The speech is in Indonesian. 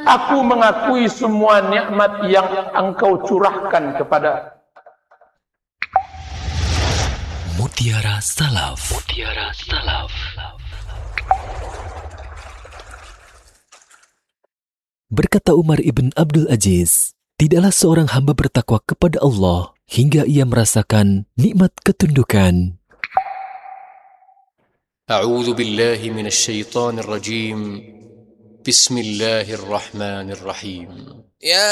Aku mengakui semua nikmat yang Engkau curahkan kepada. Mutiara Salaf. Mutiara Salaf. Berkata Umar ibn Abdul Aziz, tidaklah seorang hamba bertakwa kepada Allah hingga ia merasakan nikmat ketundukan. A'udzu billahi minasy syaithanir rajim. Bismillahirrahmanirrahim. Ya